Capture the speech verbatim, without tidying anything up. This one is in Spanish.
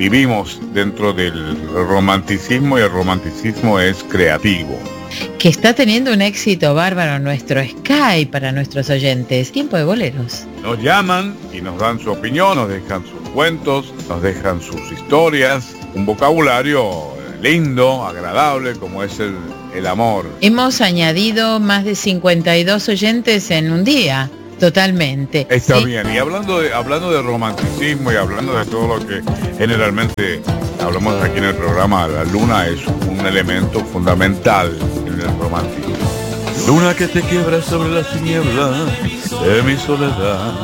vivimos dentro del romanticismo y el romanticismo es creativo. Que está teniendo un éxito bárbaro nuestro Skype para nuestros oyentes. Tiempo de boleros. Nos llaman y nos dan su opinión, nos dejan sus cuentos, nos dejan sus historias, un vocabulario lindo, agradable, como es el, el amor. Hemos añadido más de cincuenta y dos oyentes en un día. Totalmente. Está sí. bien. Y hablando de, hablando de romanticismo y hablando de todo lo que generalmente hablamos aquí en el programa, la luna es un elemento fundamental en el romanticismo. Luna que te quiebra sobre las tinieblas de mi soledad.